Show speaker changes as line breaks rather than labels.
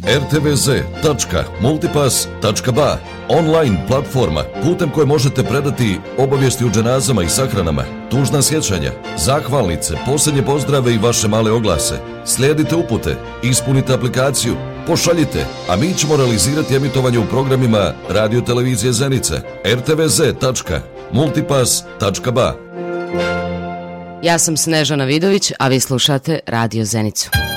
rtvz.multipass.ba, online platforma putem koje možete predati obavijesti o dženazama i sahranama, tužna sjećanja, zahvalnice, posljednje pozdrave i vaše male oglase. Slijedite upute, ispunite aplikaciju, pošaljite, a mi ćemo realizirati emitovanje u programima Radio Televizije Zenica, rtvz.multipass.ba.
Ja sam Snežana Vidović, a vi slušate Radio Zenicu.